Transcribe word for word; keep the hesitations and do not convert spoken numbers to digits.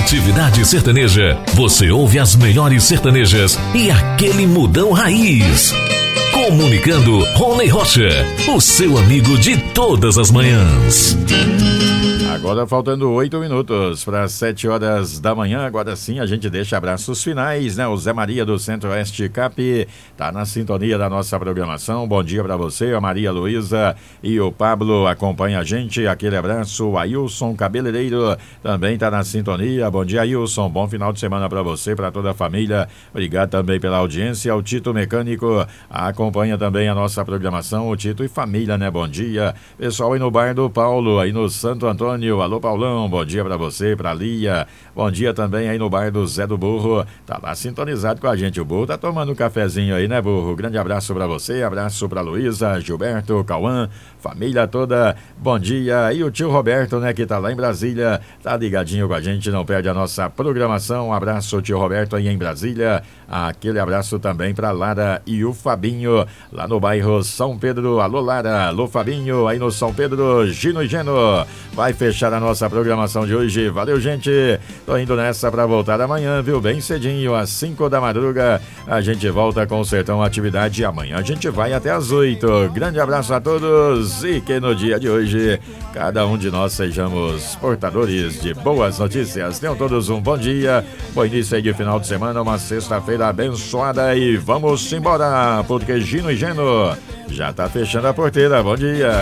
Atividade Sertaneja. Você ouve as melhores sertanejas e aquele mudão raiz. Comunicando Rony Rocha, o seu amigo de todas as manhãs. Agora faltando oito minutos para sete horas da manhã. Agora sim a gente deixa abraços finais, né? O Zé Maria do Centro-Oeste Cap tá na sintonia da nossa programação. Bom dia para você, a Maria Luísa e o Pablo acompanha a gente. Aquele abraço. O Ailson Cabeleireiro também tá na sintonia. Bom dia, Ailson. Bom final de semana para você, para toda a família. Obrigado também pela audiência. O Tito Mecânico acompanha também a nossa programação. O Tito e família, né? Bom dia. Pessoal aí no Bar do Paulo, aí no Santo Antônio. Alô, Paulão, bom dia pra você, pra Lia. Bom dia também aí no bar do Zé do Burro. Tá lá sintonizado com a gente. O Burro tá tomando um cafezinho aí, né, Burro? Grande abraço pra você, abraço pra Luísa, Gilberto, Cauã, família toda. Bom dia. E o tio Roberto, né, que tá lá em Brasília, tá ligadinho com a gente, não perde a nossa programação. Um abraço, tio Roberto, aí em Brasília. Aquele abraço também pra Lara e o Fabinho, lá no bairro São Pedro. Alô, Lara, alô, Fabinho, aí no São Pedro, Gino e Geno. Vai fechar a nossa programação de hoje. Valeu, gente. Tô indo nessa pra voltar amanhã, viu? Bem cedinho, às cinco da madruga. A gente volta com o Sertão Atividade. Amanhã a gente vai até às oito. Grande abraço a todos e que no dia de hoje cada um de nós sejamos portadores de boas notícias. Tenham todos um bom dia, bom início aí de final de semana, uma sexta-feira abençoada e vamos embora, porque Gino e Geno já tá fechando a porteira. Bom dia.